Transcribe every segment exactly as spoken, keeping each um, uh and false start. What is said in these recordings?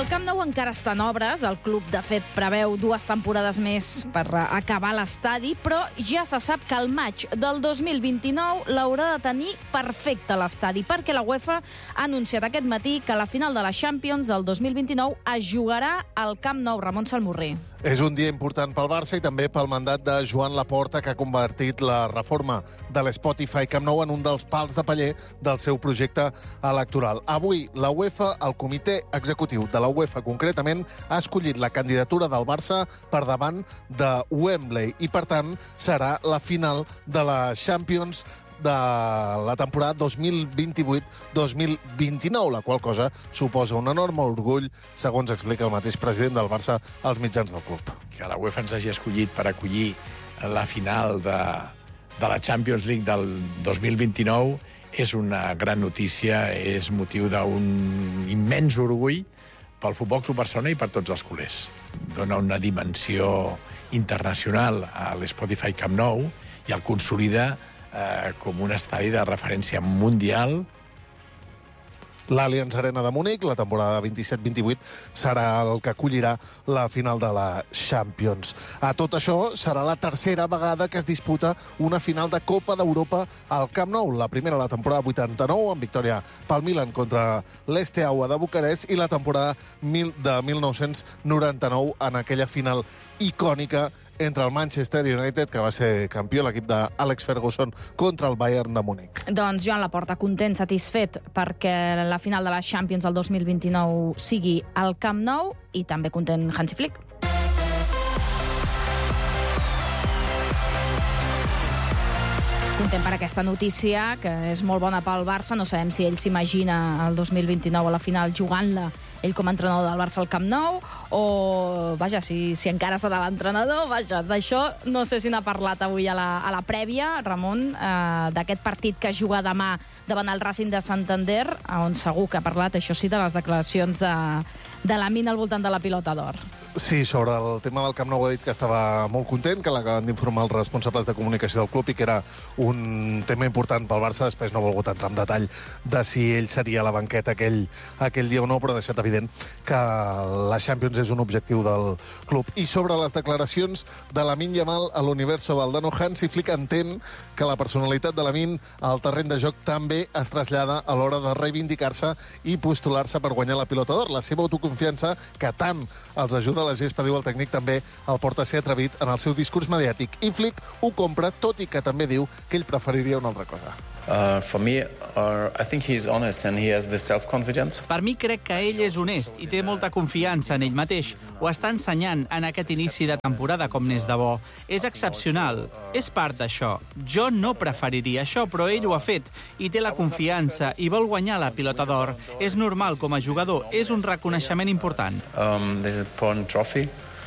El Camp Nou encara està en obres. El club, de fet, preveu dues temporades més per acabar l'estadi, però ja se sap que al maig del dos mil vint-i-nou l'haurà de tenir perfecte l'estadi, perquè la UEFA ha anunciat aquest matí que la final de la Champions del dos mil vint-i-nou es jugarà al Camp Nou. Ramon Salmurri. És un dia important pel Barça i també pel mandat de Joan Laporta, que ha convertit la reforma de l'Spotify Camp Nou en un dels pals de paller del seu projecte electoral. Avui, la UEFA, el comitè executiu de la UEFA concretament, ha escollit la candidatura del Barça per davant de Wembley i, per tant, serà la final de la Champions de la temporada dos mil vint-i-vuit dos mil vint-i-nou, la qual cosa suposa un enorme orgull, segons explica el mateix president del Barça als mitjans del club. Que la UEFA ens hagi escollit per acollir la final de, de la Champions League del dos mil vint-i-nou és una gran notícia, és motiu d'un immens orgull pel Futbol Club Barcelona i per tots els culers. Dona una dimensió internacional a l'Spotify Camp Nou i el consolida eh, com un estadi de referència mundial. L'Allianz Arena de Múnich, la temporada vint-i-set vint-i-vuit, serà el que acollirà la final de la Champions. A tot això, serà la tercera vegada que es disputa una final de Copa d'Europa al Camp Nou. La primera, la temporada vuitanta-nou, amb victòria pel Milan contra l'Esteaua de Bucarest, i la temporada de mil nou-cents noranta-nou, en aquella final icònica entre el Manchester United, que va ser campió, l'equip d'Alex Ferguson, contra el Bayern de Múnich. Doncs Joan Laporta, content, satisfet, perquè la final de la Champions del dos mil vint-i-nou sigui al Camp Nou, i també content Hansi Flick. Content per aquesta notícia, que és molt bona pel Barça. No sabem si ell s'imagina el dos mil vint-i-nou a la final jugant-la ell com a entrenador del Barça al Camp Nou, o, vaja, si, si encara serà l'entrenador, vaja, d'això no sé si n'ha parlat avui a la, a la prèvia, Ramon, eh, d'aquest partit que juga demà davant el Racing de Santander, on segur que ha parlat, això sí, de les declaracions de, de la mina al voltant de la pilota d'or. Sí, sobre el tema del Camp Nou ha dit que estava molt content, que l'acaben d'informar els responsables de comunicació del club i que era un tema important pel Barça. Després no ha volgut entrar en detall de si ell seria a la banqueta aquell, aquell dia o no, però ha deixat evident que la Champions és un objectiu del club. I sobre les declaracions de Lamine Yamal a l'Universo Valdano, Hansi Flick entén que la personalitat de Lamine al terreny de joc també es trasllada a l'hora de reivindicar-se i postular-se per guanyar la pilota d'or. La seva autoconfiança, que tant els ajuda a la gespa, diu el tècnic, també el porta a ser atrevit en el seu discurs mediàtic. I Flick ho compra, tot i que també diu que ell preferiria una altra cosa. Uh, for me, uh, I think he's honest and he has the self-confidence. Per mi crec que ell és honest i té molta confiança en ell mateix. Ho està ensenyant en aquest inici de temporada com n'és de bo. És excepcional. És part d'això. Jo no preferiria això, però ell ho ha fet i té la confiança i vol guanyar la pilota d'or. És normal com a jugador. És un reconeixement important. Um, there's a important trophy.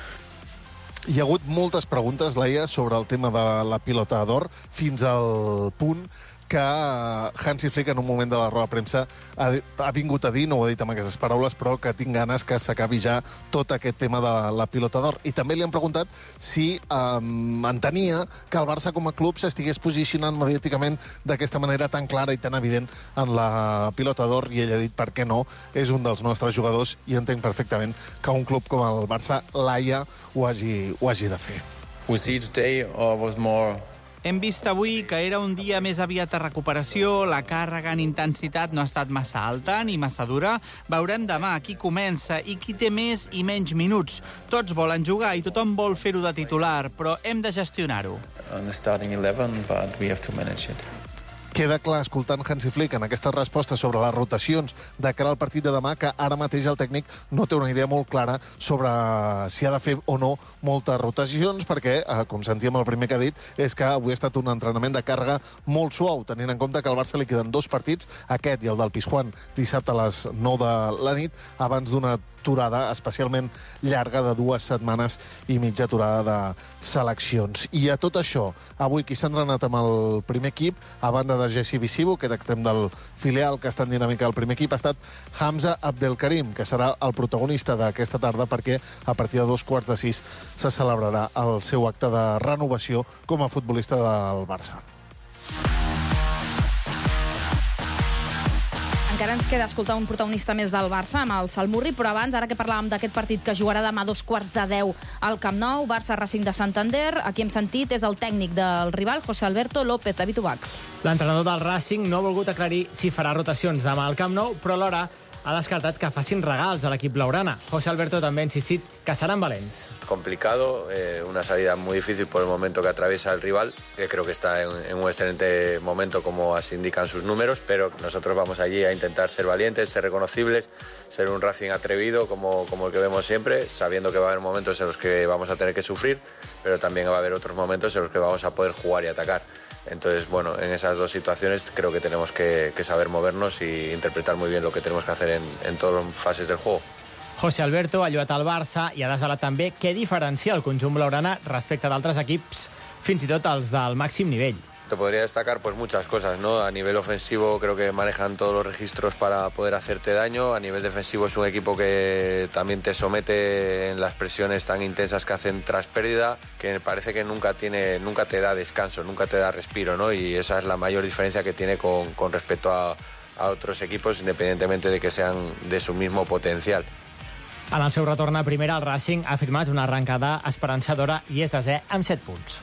Hi ha hagut moltes preguntes, Laia, sobre el tema de la pilota d'or, fins al punt que Hansi Flick en un moment de la roda de premsa ha, ha vingut a dir, no ho ha dit amb aquestes paraules, però que tinc ganes que s'acabi ja tot aquest tema de la, la pilota d'or. I també li han preguntat si um, entenia que el Barça com a club s'estigués posicionant mediàticament d'aquesta manera tan clara i tan evident en la pilota d'or, i ell ha dit per què no, és un dels nostres jugadors i entenc perfectament que un club com el Barça, Laia, ho hagi, ho hagi de fer. We see today or was more... Hem vist avui que era un dia més aviat de recuperació, la càrrega en intensitat no ha estat massa alta ni massa dura. Veurem demà qui comença i qui té més i menys minuts. Tots volen jugar i tothom vol fer-ho de titular, però hem de gestionar-ho. On the starting eleven, but we have to manage it. Queda clar, escoltant Hansi Flick en aquesta resposta sobre les rotacions de cara al partit de demà, que ara mateix el tècnic no té una idea molt clara sobre si ha de fer o no moltes rotacions, perquè, eh, com sentíem el primer que ha dit, és que avui ha estat un entrenament de càrrega molt suau, tenint en compte que al Barça li queden dos partits, aquest i el del Pizjuán, dissabte a les nou de la nit, abans d'una aturada especialment llarga de dues setmanes i mitja aturada de seleccions. I a tot això, avui qui s'ha entrenat amb el primer equip, a banda de Jesse Visivo, aquest extrem del filial que està en dinàmica del primer equip, ha estat Hamza Abdelkarim, que serà el protagonista d'aquesta tarda, perquè a partir de dos quarts de sis se celebrarà el seu acte de renovació com a futbolista del Barça. Encara ens queda escoltar un protagonista més del Barça, amb el Salmurri, però abans, ara que parlàvem d'aquest partit que jugarà demà a dos quarts de deu al Camp Nou, Barça-Racing de Santander, aquí hem sentit és el tècnic del rival, José Alberto López. David Ubach. L'entrenador del Racing no ha volgut aclarir si farà rotacions demà al Camp Nou, però alhora ha descartat que facin regals a l'equip blaugrana. José Alberto també ha insistit que seran valents. Complicado, eh, una salida muy difícil por el momento que atraviesa el rival, que creo que está en, en un excelente momento como así indican sus números, pero nosotros vamos allí a intentar ser valientes, ser reconocibles, ser un Racing atrevido como, como el que vemos siempre, sabiendo que va a haber momentos en los que vamos a tener que sufrir, pero también va a haber otros momentos en los que vamos a poder jugar y atacar. Entonces, bueno, en esas dos situaciones creo que tenemos que, que saber movernos y interpretar muy bien lo que tenemos que hacer en, en todas las fases del juego. José Alberto ha lluat al Barça i ha desvelat també què diferencia el conjunt blaugrana respecte d'altres equips, fins i tot els del màxim nivell. Te podría destacar pues muchas cosas, ¿no? A nivel ofensivo creo que manejan todos los registros para poder hacerte daño. A nivel defensivo es un equipo que también te somete en las presiones tan intensas que hacen tras pérdida, que parece que nunca tiene, nunca te da descanso, nunca te da respiro, ¿no? Y esa es la mayor diferencia que tiene con, con respecto a, a otros equipos, independientemente de que sean de su mismo potencial. En el seu retorn a primera, el Racing ha firmat una arrencada esperançadora i és desè amb set punts.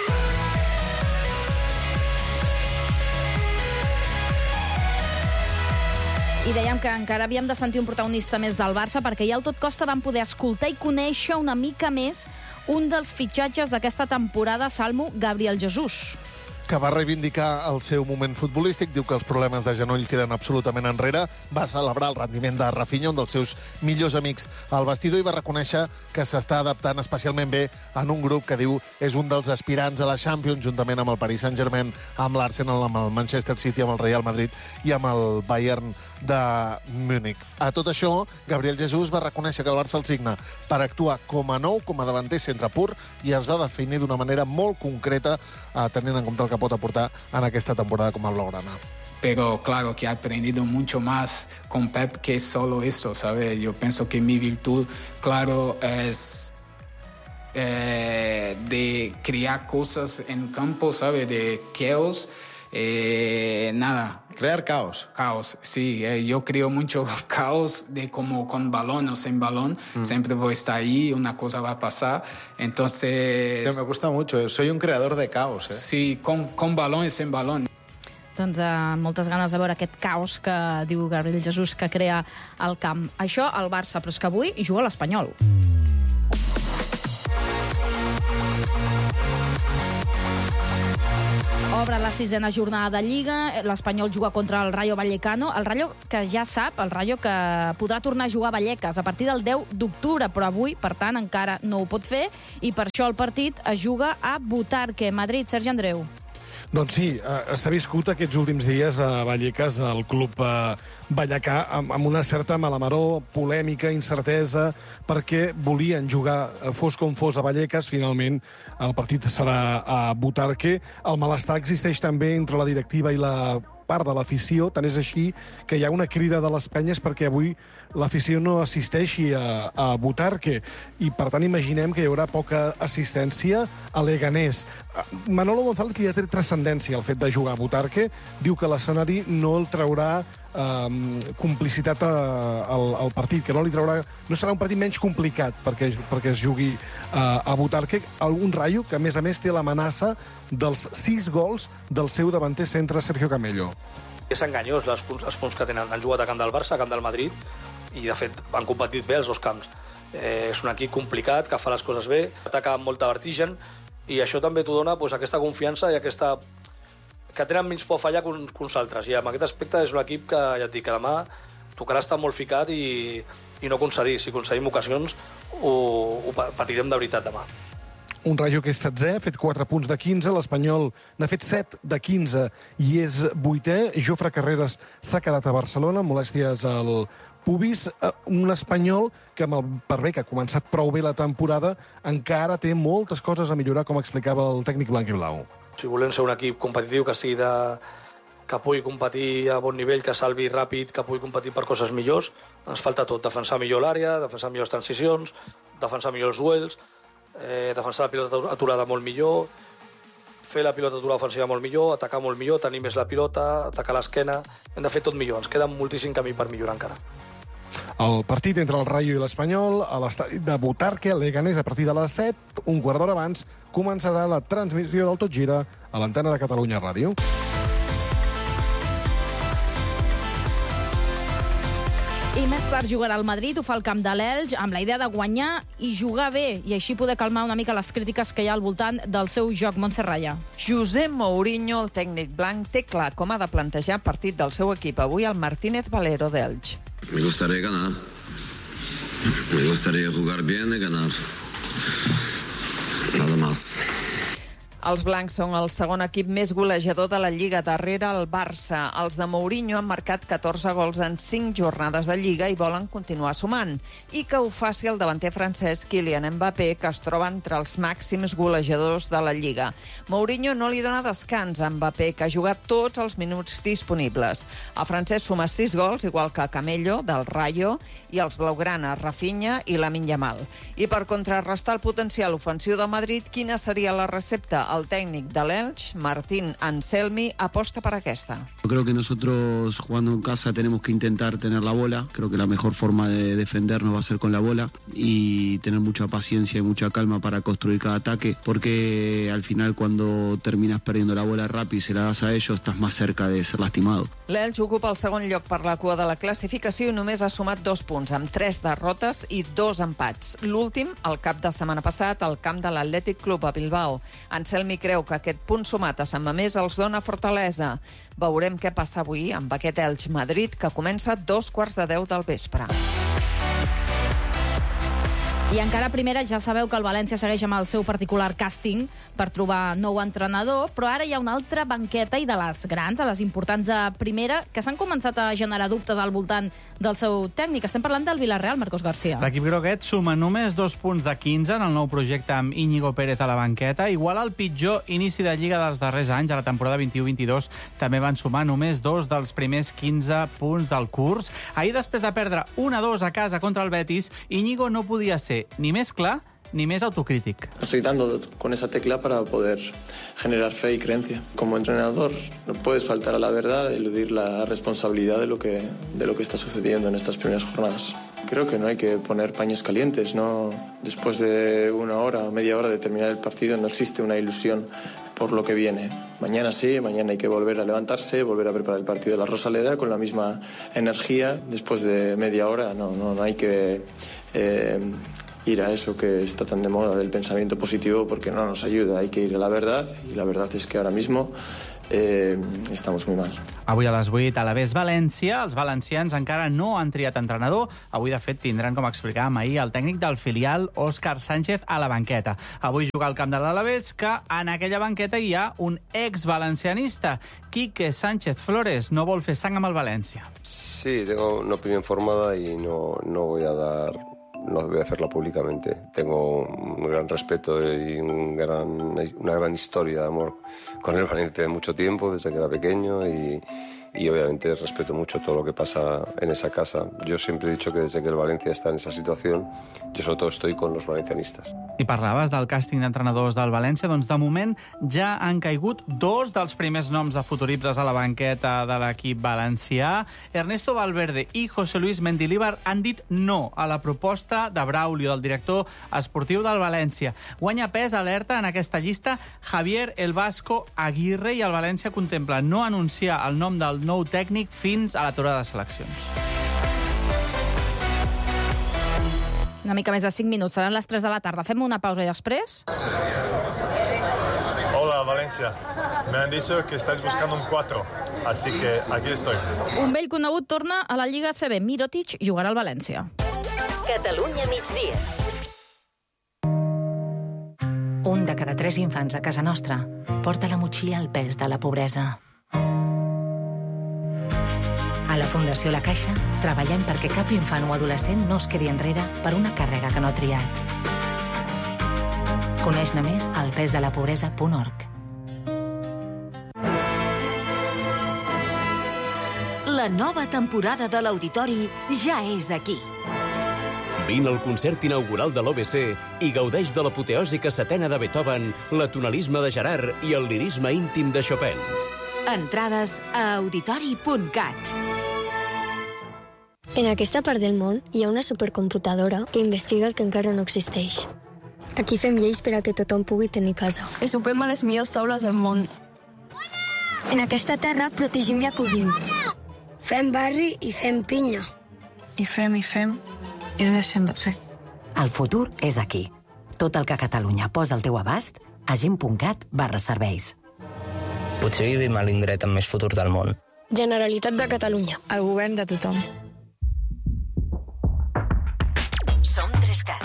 I dèiem que encara havíem de sentir un protagonista més del Barça, perquè ja al Tot Costa vam poder escoltar i conèixer una mica més un dels fitxatges d'aquesta temporada, Salmo, Gabriel Jesús, que va reivindicar el seu moment futbolístic, diu que els problemes de genoll queden absolutament enrere, va celebrar el rendiment de Rafinha, un dels seus millors amics al vestidor, i va reconèixer que s'està adaptant especialment bé en un grup que diu és un dels aspirants a la Champions, juntament amb el Paris Saint-Germain, amb l'Arsenal, amb el Manchester City, amb el Real Madrid i amb el Bayern de Múnich. A tot això, Gabriel Jesús va reconèixer que el Barça el signa per actuar com a nou, com a davanter centre pur, i es va definir d'una manera molt concreta, eh, tenint en compte el que pot aportar en aquesta temporada com a blaugrana. Pero claro que he aprendido mucho más con Pep que solo esto, ¿sabes? Yo pienso que mi virtud, claro, es eh, de crear cosas en campo, ¿sabes? De caos, eh, nada. Crear caos. Caos, sí. Eh, yo creo mucho caos de como con balón o sin balón. Mm. Siempre voy a estar ahí, una cosa va a pasar. Entonces... Sí, me gusta mucho. Soy un creador de caos, eh? Sí, con, con balón y sin balón. Doncs eh, moltes ganes de veure aquest caos que diu Gabriel Jesús que crea al camp. Això al Barça, però és que avui juga l'Espanyol. Obre la sisena jornada de Lliga, l'Espanyol juga contra el Rayo Vallecano, el Rayo que ja sap, el Rayo que podrà tornar a jugar a Vallecas a partir del deu d'octubre, però avui, per tant, encara no ho pot fer, i per això el partit es juga a Butarque, Madrid. Sergi Andreu. Doncs sí, eh, s'ha viscut aquests últims dies a Vallecas, al club eh, vallecà, amb, amb una certa malamaró, polèmica, incertesa, perquè volien jugar, eh, fos com fos, a Vallecas. Finalment el partit serà a Butarque. El malestar existeix també entre la directiva i la part de l'afició, tant és així que hi ha una crida de les penyes perquè avui l'afició no assisteixi a, a Butarque, i per tant imaginem que hi haurà poca assistència a Leganés. Manolo González li ha tret transcendència al fet de jugar a Butarque, diu que l'escenari no el traurà eh, complicitat a, al, al partit, que no li traurà, no serà un partit menys complicat perquè, perquè es jugui eh, a Butarque, un Rayo que a més a més té l'amenaça dels sis gols del seu davanter centre Sergio Camello. És enganyós els punts, els punts que tenen. Han jugat a camp del Barça, a camp del Madrid, i de fet han competit bé els dos camps. Eh, és un equip complicat, que fa les coses bé, ataca amb molta vertigen, i això també t'ho dona pues, aquesta confiança i aquesta... que tenen menys por a fallar que uns, que uns altres. I en aquest aspecte és un equip que, ja et dic, que demà tocarà estar molt ficat i, i no concedir. Si concedim ocasions, ho, ho patirem de veritat demà. Un Rayo que és setzè, ha fet quatre punts de quinze, l'Espanyol n'ha fet set de quinze i és vuitè. Jofre Carreras s'ha quedat a Barcelona, molèsties al pubis. Un Espanyol que, amb el per bé que ha començat prou bé la temporada, encara té moltes coses a millorar, com explicava el tècnic blanc i blau. Si volem ser un equip competitiu, que sigui de... que pugui competir a bon nivell, que salvi ràpid, que pugui competir per coses millors, ens falta tot. Defensar millor l'àrea, defensar millors transicions, defensar millor els duels, eh, defensar la pilota aturada molt millor, fer la pilota aturar ofensiva molt millor, atacar molt millor, tenir més la pilota, atacar l'esquena... Hem de fer tot millor, ens queda moltíssim camí per millorar encara. El partit entre el Rayo i l'Espanyol a l'estadi de Butarque, a Leganés, a partir de les set, un quart d'hora abans, començarà la transmissió del Tot Gira a l'antena de Catalunya Ràdio. I més tard jugarà al Madrid, ho fa al camp de l'Elx, amb la idea de guanyar i jugar bé, i així poder calmar una mica les crítiques que hi ha al voltant del seu joc. Montse Raya. José Mourinho, el tècnic blanc, té clar com ha de plantejar el partit del seu equip avui al Martínez Valero d'Elx. Me gustaría ganar. Me gustaría jugar bien y ganar. Nada más. Els blancs són el segon equip més golejador de la Lliga, darrere el Barça. Els de Mourinho han marcat catorze gols en cinc jornades de Lliga i volen continuar sumant. I que ho faci el davanter francès Kylian Mbappé, que es troba entre els màxims golejadors de la Lliga. Mourinho no li dona descans a Mbappé, que ha jugat tots els minuts disponibles. El francès suma sis gols, igual que Camello, del Rayo, i els blaugrana, Rafinha i Lamine Yamal. I per contrarrestar el potencial ofensiu del Madrid, quina seria la recepta? El técnico del Elche, Martín Anselmi, aposta para aquesta. Yo creo que nosotros jugando en casa tenemos que intentar tener la bola. Creo que la mejor forma de defendernos va a ser con la bola y tener mucha paciencia y mucha calma para construir cada ataque, porque al final cuando terminas perdiendo la bola rápido y se la das a ellos, estás más cerca de ser lastimado. L'Elche ocupa el segon lloc per la cua de la classificació i només ha sumat dos punts, amb tres derrotes i dos empats. L'últim, el cap de setmana passat, al camp de l'Atlètic Club a Bilbao. Anselmi creu que aquest punt sumat a Sant Mamés els dona fortalesa. Veurem què passa avui amb aquest Elche Madrid, que comença a dos quarts de deu del vespre. I encara a primera ja sabeu que el València segueix amb el seu particular càsting per trobar nou entrenador, però ara hi ha una altra banqueta i de les grans, de les importants a primera, que s'han començat a generar dubtes al voltant del seu tècnic. Estem parlant del Villarreal, Marcos García. L'equip groguet suma només dos punts de quinze en el nou projecte amb Íñigo Pérez a la banqueta, igual al pitjor inici de Lliga dels darrers anys. A la temporada vint-i-u vint-i-dos també van sumar només dos dels primers quinze punts del curs. Ahir, després de perdre un a dos a casa contra el Betis, Íñigo no podia ser ni més clar ni més autocrític. Estoy dando con esa tecla para poder generar fe y creencia. Como entrenador no puedes faltar a la verdad, eludir la responsabilidad de lo que, de lo que está sucediendo en estas primeras jornadas. Creo que no hay que poner paños calientes, ¿no? Después de una hora o media hora de terminar el partido no existe una ilusión por lo que viene. Mañana sí, mañana hay que volver a levantarse, volver a preparar el partido de la Rosaleda con la misma energía. Después de media hora no, no, no hay que eh, ir a eso que está tan de moda del pensamiento positivo, porque no nos ayuda. Hay que ir a la verdad, y la verdad es que ahora mismo eh, estamos muy mal. Avui a les vuit a l'Alavés València, els valencians encara no han triat entrenador. Avui, de fet, tindran, com explicàvem ahir, el tècnic del filial, Òscar Sánchez, a la banqueta. Avui juga al camp de l'Alavés, que en aquella banqueta hi ha un ex-valencianista. Quique Sánchez Flores no vol fer sang amb el València. Sí, tengo una opinión formada y no, no voy a dar... no voy a hacerla públicamente. Tengo un gran respeto y un gran, una gran historia de amor con el Valencia de mucho tiempo, desde que era pequeño, y, y obviamente respeto mucho todo lo que pasa en esa casa. Yo siempre he dicho que desde que el Valencia está en esa situación, yo sobre todo estoy con los valencianistas. I parlaves del càsting d'entrenadors del València, doncs de moment ja han caigut dos dels primers noms de futuribles a la banqueta de l'equip valencià. Ernesto Valverde i José Luis Mendilibar han dit no a la proposta de Braulio, del director esportiu del València. Guanya pes, alerta, en aquesta llista Javier El Vasco Aguirre, i el València contempla no anunciar el nom del nou tècnic fins a l'aturada de seleccions. Una mica més de cinc minuts, seran les tres de la tarda. Fem una pausa i després... Hola, Valencia. Me han dicho que estáis buscando un cuatro, así que aquí estoy. Un vell conegut torna a la Lliga A C B. Mirotic jugarà al València. Catalunya migdia. Un de cada tres infants a casa nostra porta a la motxilla el pes de la pobresa. A la Fundació La Caixa treballem perquè cap infant o adolescent no es quedi enrere per una càrrega que no ha triat. Coneix-ne més al pes de la pobresa punt org. La nova temporada de l'Auditori ja és aquí. Vine al concert inaugural de l'O B C i gaudeix de l'apoteòsica setena de Beethoven, l'atonalisme de Gerard i el lirisme íntim de Chopin. Entrades a auditori punt cat. En aquesta part del món hi ha una supercomputadora que investiga el que encara no existeix. Aquí fem lleis per a que tothom pugui tenir casa. I sopem a les millors taules del món. En aquesta terra protegim i acollim. Fem barri i fem pinya. I fem, i fem, i no deixem de fer. El futur és aquí. Tot el que Catalunya posa al teu abast a gent punt cat barra serveis. Potser vivim a l'indret amb més futur del món. Generalitat de Catalunya. El govern de tothom. Som tres cat.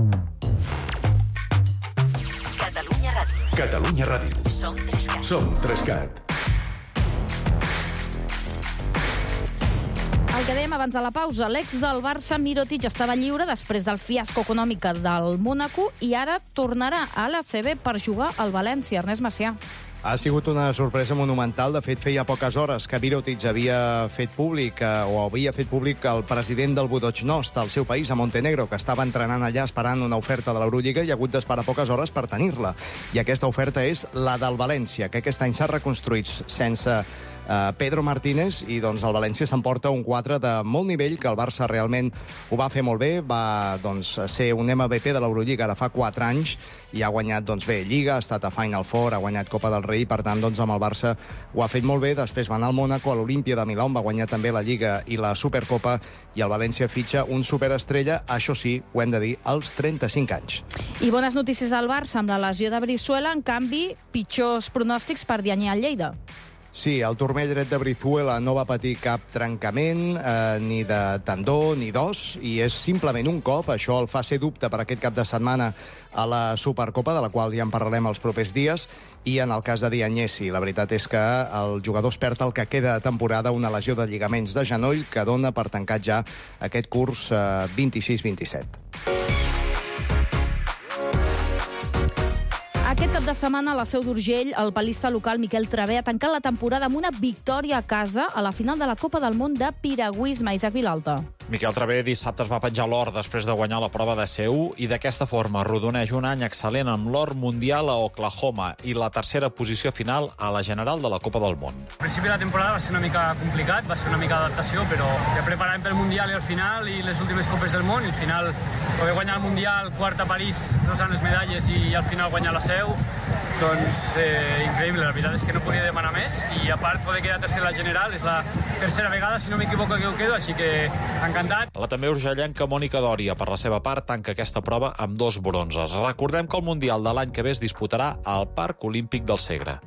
Catalunya Ràdio. Catalunya Ràdio. Som tres cat. Som tres cat. El que dèiem abans de la pausa, l'ex del Barça, Mirotic, estava lliure després del fiasco econòmic del Mónaco i ara tornarà a l'A C B per jugar al València. Ernest Macià. Ha sigut una sorpresa monumental. De fet, feia poques hores que Mirotic havia fet públic, eh, o havia fet públic el president del Budućnost, al seu país, a Montenegro, que estava entrenant allà esperant una oferta de l'Eurolliga i ha hagut d'esperar poques hores per tenir-la. I aquesta oferta és la del València, que aquest any s'ha reconstruït sense Uh, Pedro Martínez, i doncs el València s'emporta un quatre de molt nivell, que el Barça realment ho va fer molt bé, va doncs, ser un M V P de l'Eurolliga ara fa quatre anys, i ha guanyat doncs, bé Lliga, ha estat a Final Four, ha guanyat Copa del Rei, per tant doncs, amb el Barça ho ha fet molt bé. Després va anar al Mónaco, a l'Olímpia de Milà, on va guanyar també la Lliga i la Supercopa, i el València fitxa un superestrella, això sí, ho hem de dir, als trenta-cinc anys. I bones notícies al Barça amb la lesió de Brizuela, en canvi, pitjors pronòstics per Dianyà al Lleida. Sí, el turmell dret de Brizuela no va patir cap trencament, eh, ni de tendó, ni d'os, i és simplement un cop. Això el fa ser dubte per aquest cap de setmana a la Supercopa, de la qual ja en parlarem els propers dies, i en el cas de Dianyé, sí, la veritat és que el jugador es perd el que queda de temporada, una lesió de lligaments de genoll que dona per tancat ja aquest curs eh, vint-i-sis vint-i-set. Aquest cap de setmana a la Seu d'Urgell, el palista local Miquel Travé ha tancat la temporada amb una victòria a casa a la final de la Copa del Món de piragüisme. Isaac Vilalta. Miquel Travé dissabte es va penjar l'or després de guanyar la prova de Seül i d'aquesta forma rodoneix un any excel·lent amb l'or mundial a Oklahoma i la tercera posició final a la general de la Copa del Món. Al principi de la temporada va ser una mica complicat, va ser una mica d'adaptació, però ja preparàvem pel Mundial i al final i les últimes Copes del Món, i al final poder guanyar el Mundial, quart a París, dos anys medalles i al final guanyar la Seu, doncs eh, increïble, la veritat és que no podia demanar més, i a part poder quedar tercer a la general, és la tercera vegada, si no m'equivoco, que ho quedo, així que encantat. La també urgellenca Mònica Dòria, per la seva part, tanca aquesta prova amb dos bronzes. Recordem que el Mundial de l'any que ve es disputarà al Parc Olímpic del Segre.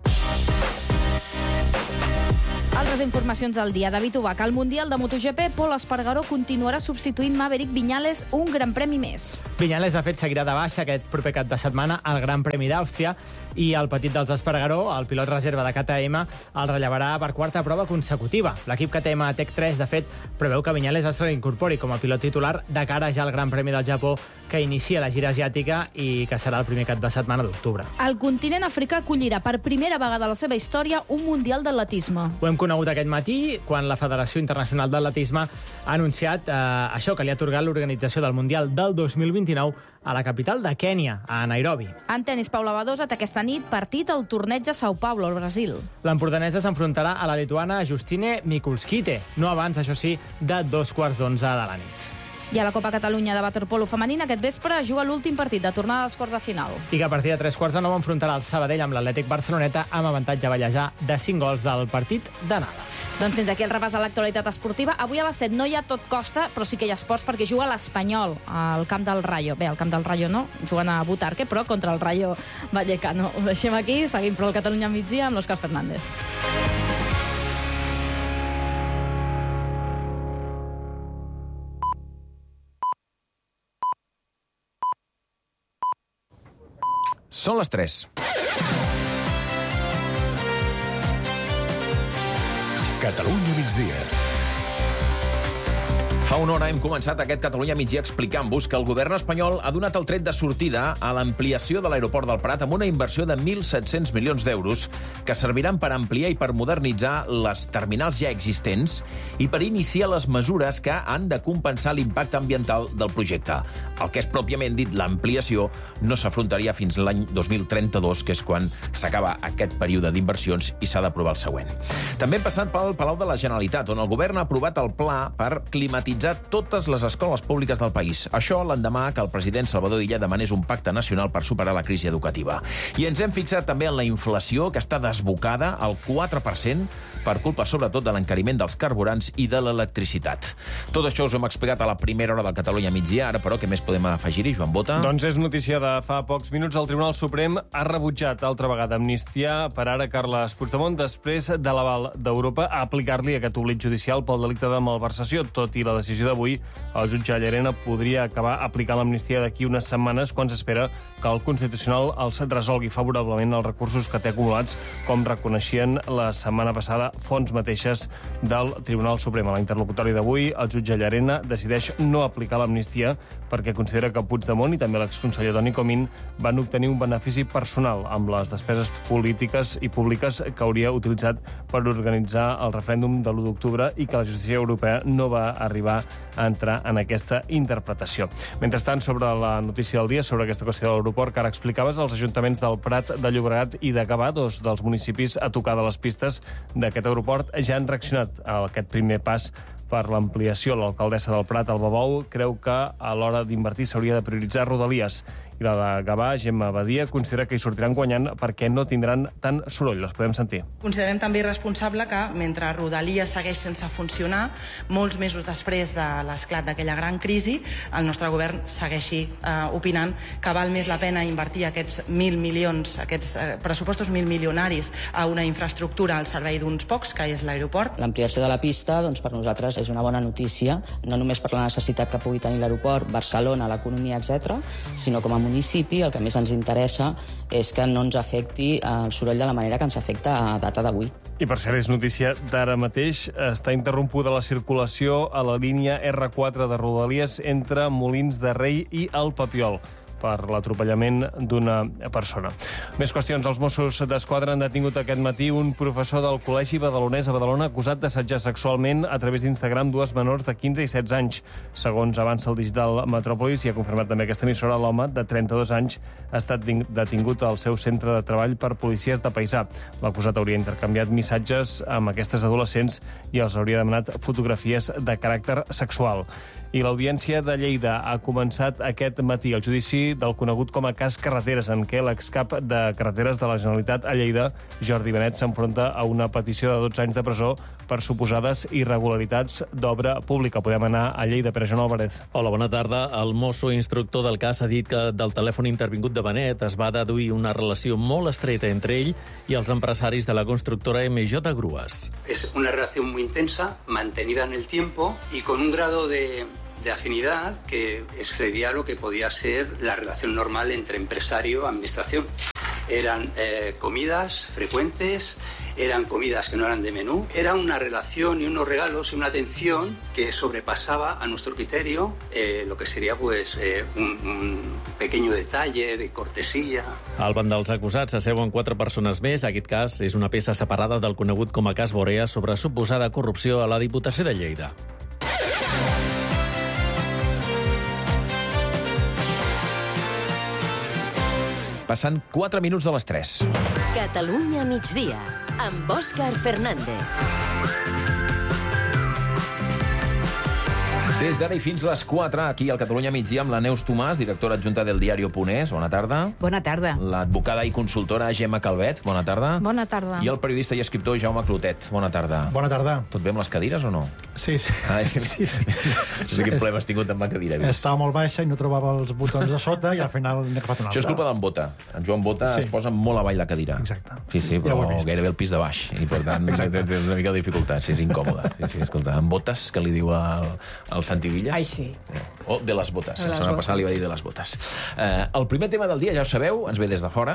Altres informacions del dia. David Ubach, al Mundial de MotoGP, Pol Espargaró continuarà substituint Maverick Viñales un gran premi més. Viñales, de fet, seguirà de baixa aquest proper cap de setmana al Gran Premi d'Àustria, i el petit dels Espargaró, el pilot reserva de K T M, el rellevarà per quarta prova consecutiva. L'equip K T M Tech tres, de fet, preveu que Viñales es reincorpori com a pilot titular de cara ja al Gran Premi del Japó, que inicia la gira asiàtica i que serà el primer cap de setmana d'octubre. El continent africà acollirà per primera vegada a la seva història un Mundial d'atletisme. Ho hem conegut aquest matí, quan la Federació Internacional d'Atletisme ha anunciat eh, això, que li ha atorgat l'organització del Mundial del dos mil vint-i-nou a la capital de Kènia, a Nairobi. En tenis, Paula Badosa té aquesta nit partit al torneig de Sao Paulo, al Brasil. L'empordanesa s'enfrontarà a la lituana Justine Mikulskite, no abans, això sí, de dos quarts d'onze de la nit. I a la Copa Catalunya de waterpolo femenina aquest vespre juga l'últim partit de tornada als quarts de final. I que a partir de tres quarts de nou enfrontarà el Sabadell amb l'Atlètic Barceloneta amb avantatge a ballejar de cinc gols del partit d'anada. Doncs fins aquí el repàs de l'actualitat esportiva. Avui a les set no hi ha tot costa, però sí que hi ha esports perquè juga l'Espanyol al camp del Rayo. Bé, al camp del Rayo no, juguen a Butarque, però contra el Rayo Vallecano. Ho deixem aquí, seguim per el Catalunya migdia amb l'Òscar Fernández. Són les tres. Catalunya migdia. Fa una hora hem començat aquest Catalunya migdia explicant-vos que el govern espanyol ha donat el tret de sortida a l'ampliació de l'aeroport del Prat amb una inversió de mil set-cents milions d'euros que serviran per ampliar i per modernitzar les terminals ja existents i per iniciar les mesures que han de compensar l'impacte ambiental del projecte. El que és pròpiament dit l'ampliació no s'afrontaria fins l'any dos mil trenta-dos, que és quan s'acaba aquest període d'inversions i s'ha d'aprovar el següent. També hem passat pel Palau de la Generalitat, on el govern ha aprovat el pla per climatitzar totes les escoles públiques del país. Això l'endemà que el president Salvador Illa demanés un pacte nacional per superar la crisi educativa. I ens hem fixat també en la inflació, que està desbocada al quatre per cent per culpa sobretot de l'encariment dels carburants i de l'electricitat. Tot això us ho hem explicat a la primera hora del Catalunya migdia. Ara, però, què més podem afegir-hi, Joan Bota? Doncs és notícia de fa pocs minuts. El Tribunal Suprem ha rebutjat altra vegada amnistia per ara Carles Puigdemont després de l'aval d'Europa a aplicar-li aquest oblit judicial pel delicte de malversació. Tot i la decisió d'avui, el jutge Llarena podria acabar aplicant l'amnistia d'aquí unes setmanes quan s'espera que el Constitucional els resolgui favorablement els recursos que té acumulats, com reconeixien la setmana passada fonts mateixes del Tribunal Suprem. A l'interlocutori d'avui, el jutge Llarena decideix no aplicar l'amnistia perquè considera que Puigdemont i també l'exconseller Toni Comín van obtenir un benefici personal amb les despeses polítiques i públiques que hauria utilitzat per organitzar el referèndum de l'u d'octubre i que la justícia europea no va arribar a entrar en aquesta interpretació. Mentrestant, sobre la notícia del dia, sobre aquesta qüestió de l'aeroport que ara explicaves, els ajuntaments del Prat, de Llobregat i de Gavà, dos dels municipis a tocar de les pistes d'aquest aeroport, ja han reaccionat a aquest primer pas per l'ampliació. L'alcaldessa del Prat, Alba Bou, creu que a l'hora d'invertir s'hauria de prioritzar Rodalies. I la de Gavà, Gemma Badia, considera que hi sortiran guanyant perquè no tindran tant soroll. Les podem sentir. Considerem també irresponsable que, mentre Rodalies segueix sense funcionar, molts mesos després de l'esclat d'aquella gran crisi, el nostre govern segueixi eh, opinant que val més la pena invertir aquests mil milions, aquests eh, pressupostos mil milionaris a una infraestructura al servei d'uns pocs, que és l'aeroport. L'ampliació de la pista, doncs, per nosaltres és una bona notícia, no només per la necessitat que pugui tenir l'aeroport, Barcelona, l'economia, etcètera, sinó com a municipi, el que més ens interessa és que no ens afecti el soroll de la manera que ens afecta a data d'avui. I per cert, és notícia d'ara mateix. Està interrompuda la circulació a la línia erre quatre de Rodalies entre Molins de Rei i el Papiol per l'atropellament d'una persona. Més qüestions. Els Mossos d'Esquadra han detingut aquest matí un professor del Col·legi Badalonès a Badalona acusat d'assetjar sexualment a través d'Instagram dues menors de quinze i setze anys. Segons avança el digital Metròpolis, i ha confirmat també aquesta emissora, l'home de trenta-dos anys ha estat detingut al seu centre de treball per policies de paisà. L'acusat hauria intercanviat missatges amb aquestes adolescents i els hauria demanat fotografies de caràcter sexual. I l'Audiència de Lleida ha començat aquest matí el judici del conegut com a cas Carreteres, en què l'excap de Carreteres de la Generalitat a Lleida, Jordi Benet, s'enfronta a una petició de dotze anys de presó per suposades irregularitats d'obra pública. Podem anar a Lleida. Pere Joan Álvarez. Hola, bona tarda. El mosso instructor del cas ha dit que del telèfon intervingut de Benet es va deduir una relació molt estreta entre ell i els empresaris de la constructora eme jota Grues. Es una relación muy intensa, mantenida en el tiempo y con un grado de... de afinidad que excedía lo que podía ser la relación normal entre empresario y administración. Eran eh, comidas frecuentes, eran comidas que no eran de menú, era una relación y unos regalos y una atención que sobrepasaba a nuestro criterio eh, lo que sería pues eh, un, un pequeño detalle de cortesía. Al banc dels acusats s'asseuen quatre persones més. Aquest cas és una peça separada del conegut com a cas Borea sobre suposada corrupció a la Diputació de Lleida. Passant quatre minuts de les tres. Catalunya migdia, amb Òscar Fernández. Des d'ara i fins les quatre, aquí al Catalunya migdia amb la Neus Tomàs, directora adjunta del diario.es. Bona tarda. Bona tarda. L'advocada i consultora Gemma Calvet. Bona tarda. Bona tarda. I el periodista i escriptor Jaume Clotet. Bona tarda. Bona tarda. Tot bé amb les cadires o no? Sí, sí. Ah, és que... sí, sí. No sé quin problema has tingut amb la cadira. Estava molt baixa i no trobava els botons de sota i al final n'he agafat una altra. Això és culpa d'en Bota. En Joan Bota sí. es posa molt avall la cadira. Exacte. Sí, sí, però ja gairebé el pis de baix. I per tant, exacte, és una mica de dificultat. Sí, és incòmode. Sí, sí, escolta, en Botes, que li diu al, al Santivillas. Ai, sí. O de les botes. De la setmana passada li va dir de les botes. Eh, el primer tema del dia, ja ho sabeu, ens ve des de fora.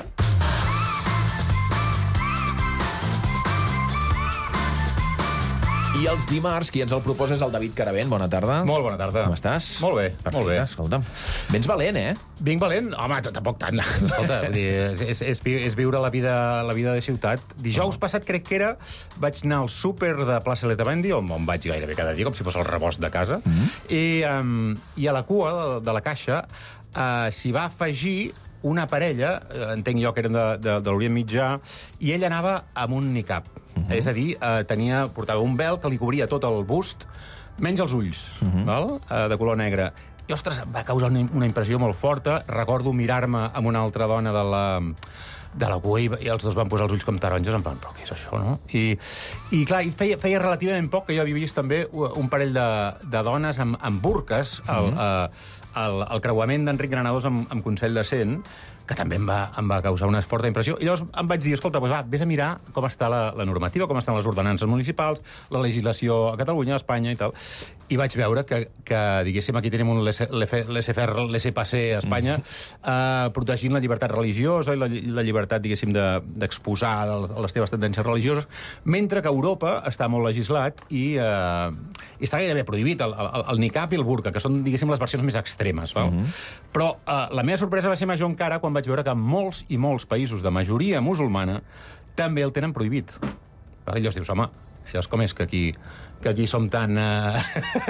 I els dimarts, qui ens el proposa és el David Caravent. Bona tarda. Molt bona tarda. Com estàs? Molt bé, Perfecte, molt bé. Escolta'm. Vens valent, eh? Vinc valent? Home, tampoc tant. Escolta, vull dir, és, és, és viure la vida, la vida de ciutat. Dijous passat, crec que era, vaig anar al súper de Plaça Letamendi, on, on vaig gairebé cada dia, com si fos el rebost de casa, mm-hmm. i, um, i a la cua de, de la caixa uh, s'hi va afegir una parella, entenc jo que eren de, de, de l'Orient Mitjà, i ell anava amb un niqab. Uh-huh. És a dir, eh, tenia, portava un vel que li cobria tot el bust, menys els ulls, uh-huh. val? Eh, de color negre. I, ostres, va causar una, una impressió molt forta. Recordo mirar-me amb una altra dona de la, de la cua i, i els dos van posar els ulls com taronges, en plan, però què és això, no? I, i clar, feia, feia relativament poc que jo havia vist també un parell de, de dones amb, amb burques, el, uh-huh. eh, el, el creuament d'Enric Granados amb, amb Consell de Cent, que també em va, em va causar una forta impressió. I llavors em vaig dir, escolta, doncs va, vés a mirar com està la, la normativa, com estan les ordenances municipals, la legislació a Catalunya, a Espanya i tal. I vaig veure que, que diguéssim, aquí tenim un laissez-faire, laissez-passer a Espanya, mm. eh, protegint la llibertat religiosa i la, la llibertat, diguéssim, d'exposar de, de les teves tendències religioses, mentre que a Europa està molt legislat i, eh, i està gairebé prohibit el, el, el niqab i el burka, que són, diguéssim, les versions més extremes. Val? Mm-hmm. Però eh, la meva sorpresa va ser major encara quan vaig veure que molts i molts països de majoria musulmana també el tenen prohibit. I llavors dius, home, llavors com és que aquí, que aquí som tan... Uh...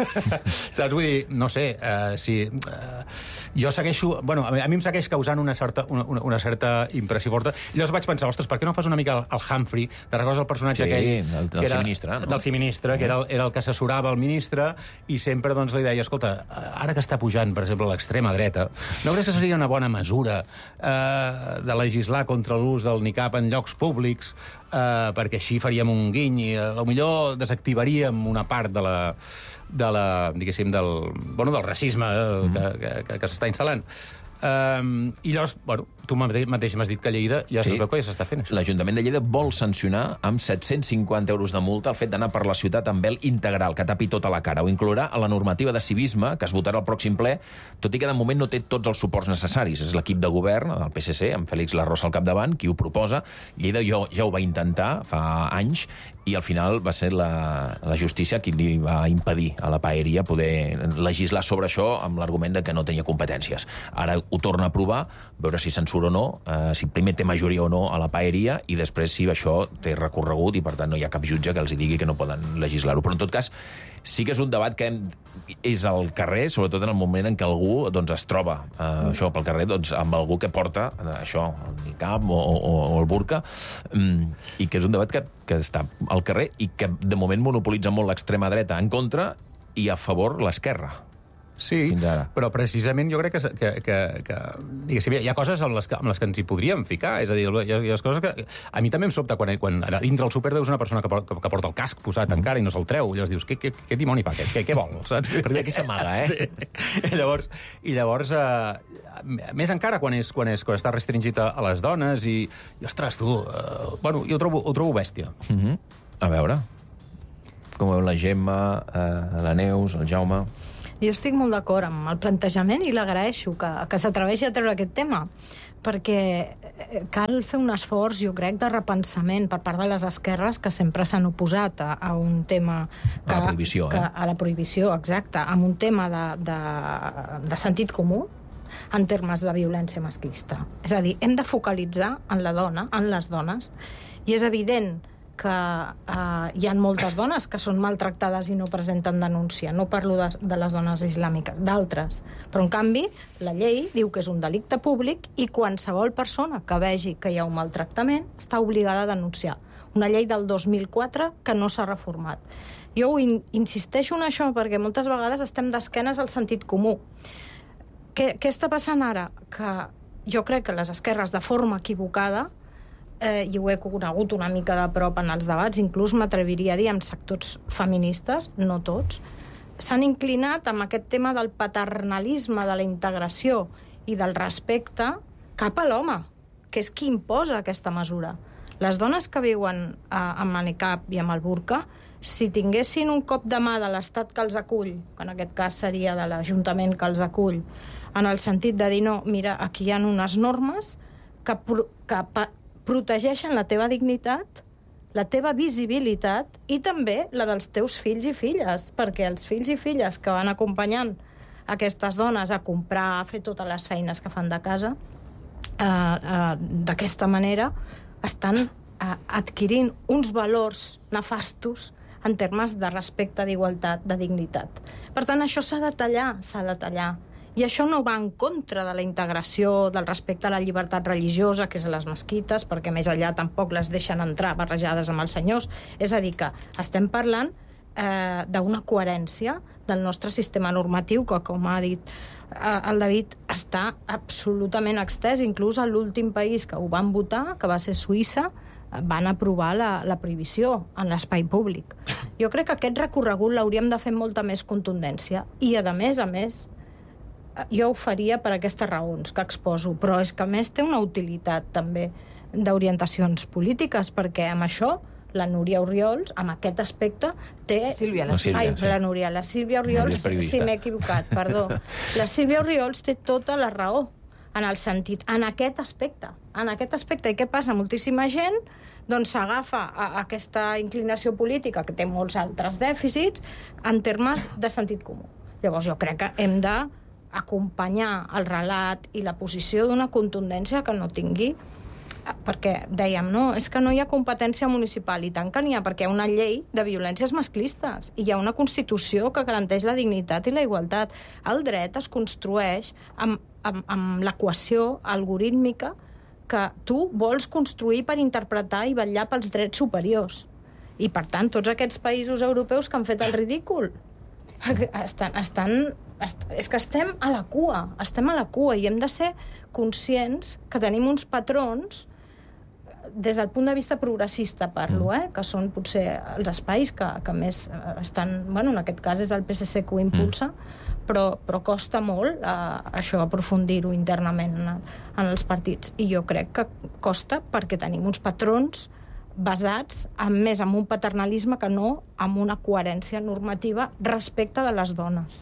Saps? Vull dir, no sé, uh, si... Uh, jo segueixo... Bueno, a mi em segueix causant una certa, una, una certa impressió forta. I llavors vaig pensar, ostres, per què no fas una mica el, el Humphrey? Te recordes el personatge sí, aquell? Del, del era, ministre, no? Del ministre, mm. que era el, era el que assessorava el ministre, i sempre doncs, li deia, escolta, ara que està pujant, per exemple, l'extrema dreta, no creus que seria una bona mesura eh, de legislar contra l'ús del niqab en llocs públics, eh, perquè així faríem un guiny i a lo millor desactivaríem una part de la, de la diguéssim, del, bueno, del racisme eh, que, que, que, que s'està instal·lant. Um, I llavors, bueno, tu mateix m'has dit que a Lleida ja sí. es veu que ja s'està fent això. L'Ajuntament de Lleida vol sancionar amb set-cents cinquanta euros de multa el fet d'anar per la ciutat amb vel integral, que tapi tota la cara. Ho inclourà a la normativa de civisme, que es votarà al pròxim ple, tot i que de moment no té tots els suports necessaris. És l'equip de govern del P S C, amb Félix Larrosa al capdavant, qui ho proposa. Lleida jo, ja ho va intentar fa anys, i al final va ser la, la justícia qui li va impedir a la paeria poder legislar sobre això amb l'argument de que no tenia competències. Ara ho torna a provar, veure si censura o no, eh, si primer té majoria o no a la paeria, i després si això té recorregut i, per tant, no hi ha cap jutge que els digui que no poden legislar-ho. Però, en tot cas, sí que és un debat que és al carrer, sobretot en el moment en què algú doncs, es troba eh, mm. això pel carrer doncs, amb algú que porta eh, això, el niqab o, o, o el burka, mm, i que és un debat que, que està al carrer i que de moment monopolitza molt l'extrema dreta en contra i a favor l'esquerra. Sí, però precisament jo crec que, que, que, que diguéssim, hi ha coses amb les, que, amb les que ens hi podríem ficar. És a dir, hi ha, hi ha coses que... A mi també em sobta quan, quan dintre el súper veus una persona que porta, que porta el casc posat mm. encara i no se'l treu. Llavors dius, què, què, què dimoni fa? Què, què, què vol? Saps? Perquè aquí s'amaga, eh? Sí. I llavors, i llavors eh, més encara quan, és, quan, és, quan està restringit a, a les dones i, i ostres, tu... Eh, bueno, jo ho trobo, ho trobo bèstia. Mm -hmm. A veure, com veu la Gemma, eh, la Neus, el Jaume... Jo estic molt d'acord amb el plantejament i l'agraeixo que, que s'atreveixi a treure aquest tema, perquè cal fer un esforç, jo crec, de repensament per part de les esquerres que sempre s'han oposat a, a un tema... Que, a la prohibició, que, eh? A la prohibició, exacte, amb un tema de, de, de sentit comú en termes de violència masclista. És a dir, hem de focalitzar en la dona, en les dones, i és evident que eh, hi ha moltes dones que són maltractades i no presenten denúncia. No parlo de, de les dones islàmiques, d'altres. Però, en canvi, la llei diu que és un delicte públic i qualsevol persona que vegi que hi ha un maltractament està obligada a denunciar. Una llei del dos mil quatre que no s'ha reformat. Jo in, insisteixo en això perquè moltes vegades estem d'esquenes al sentit comú. Què, què està passant ara? Que jo crec que les esquerres, de forma equivocada, Eh, i ho he conegut una mica de prop en els debats, inclús m'atreviria a dir amb sectors feministes, no tots, s'han inclinat amb aquest tema del paternalisme, de la integració i del respecte cap a l'home, que és qui imposa aquesta mesura. Les dones que viuen eh, amb el niqab i amb el burka, si tinguessin un cop de mà de l'Estat que els acull, que en aquest cas seria de l'Ajuntament que els acull, en el sentit de dir, no, mira, aquí hi ha unes normes que, que protegeixen la teva dignitat la teva visibilitat i també la dels teus fills i filles, perquè els fills i filles que van acompanyant aquestes dones a comprar, a fer totes les feines que fan de casa, eh, eh, d'aquesta manera estan eh, adquirint uns valors nefastos en termes de respecte, d'igualtat, de dignitat. Per tant, això s'ha de tallar, s'ha de tallar. I això no va en contra de la integració, del respecte a la llibertat religiosa, que és a les mesquites, perquè més allà tampoc les deixen entrar barrejades amb els senyors. És a dir, que estem parlant eh, d'una coherència del nostre sistema normatiu, que, com ha dit eh, el David, està absolutament extès. Inclús a l'últim país que ho van votar, que va ser Suïssa, van aprovar la, la prohibició en l'espai públic. Jo crec que aquest recorregut l'hauríem de fer amb molta més contundència. I, a més a més, jo ho faria per aquestes raons que exposo, però és que a més té una utilitat també d'orientacions polítiques, perquè amb això la Núria Orriols, amb aquest aspecte, té... Sílvia, la Sílvia. Ai, sí. la Núria, la Sílvia Orriols... Sí, m'he equivocat, perdó. La Sílvia Orriols té tota la raó en el sentit, en aquest aspecte. En aquest aspecte. I què passa? Moltíssima gent doncs s'agafa a aquesta inclinació política, que té molts altres dèficits, en termes de sentit comú. Llavors jo crec que hem de acompanyar el relat i la posició d'una contundència que no tingui, perquè dèiem, no, és que no hi ha competència municipal, i tant que n'hi ha, perquè hi ha una llei de violències masclistes i hi ha una Constitució que garanteix la dignitat i la igualtat. El dret es construeix amb, amb, amb l'equació algorítmica que tu vols construir per interpretar i vetllar pels drets superiors. I, per tant, tots aquests països europeus que han fet el ridícul estan, estan és que estem a la cua, estem a la cua i hem de ser conscients que tenim uns patrons, des del punt de vista progressista parlo, eh, que són potser els espais que, que més estan, bueno, en aquest cas és el P S C que ho impulsa, però, però costa molt eh, això, aprofundir-ho internament en, en els partits. I jo crec que costa perquè tenim uns patrons basats en, més en un paternalisme que no en una coherència normativa respecte de les dones.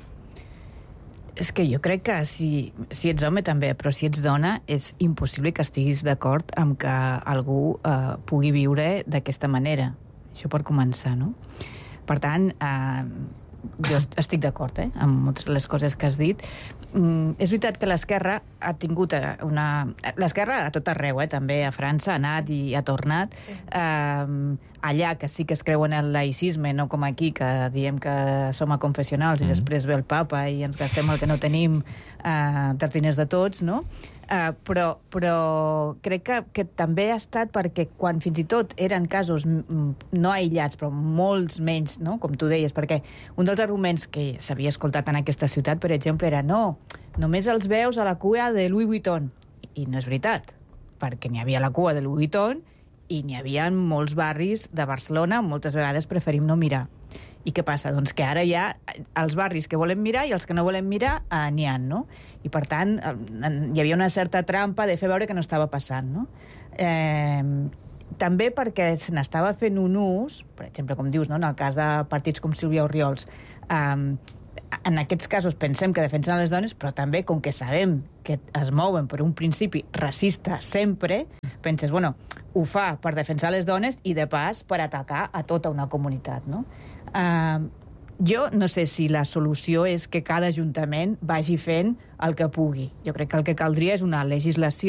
És que jo crec que si, si ets home també, però si ets dona, és impossible que estiguis d'acord amb que algú eh, pugui viure d'aquesta manera. Això per començar, no? Per tant, eh, jo estic d'acord eh, amb moltes de les coses que has dit. Mm, és veritat que l'esquerra ha tingut una... L'esquerra a tot arreu, eh, també a França, ha anat i ha tornat. Sí. Eh, allà que sí que es creu en el laïcisme, no com aquí, que diem que som a confessionals mm. i després ve el papa i ens gastem el que no tenim eh, dels diners de tots, no? Uh, però, però crec que, que també ha estat perquè quan fins i tot eren casos no aïllats, però molts menys, no? Com tu deies, perquè un dels arguments que s'havia escoltat en aquesta ciutat, per exemple, era no, només els veus a la cua de Louis Vuitton. I no és veritat, perquè n'hi havia la cua de Louis Vuitton i n'hi havia en molts barris de Barcelona, moltes vegades preferim no mirar. I què passa? Doncs que ara hi ha els barris que volem mirar i els que no volem mirar eh, n'hi ha, no? I per tant hi havia una certa trampa de fer veure que no estava passant, no? Eh, també perquè se n'estava fent un ús, per exemple, com dius, no? En el cas de partits com Sílvia Orriols, eh, en aquests casos pensem que defensen les dones, però també, com que sabem que es mouen per un principi racista sempre, penses, bueno, ho fa per defensar les dones i, de pas, per atacar a tota una comunitat, no? Uh, jo no sé si la solució és que cada ajuntament vagi fent el que pugui. Jo crec que el que caldria és una legislació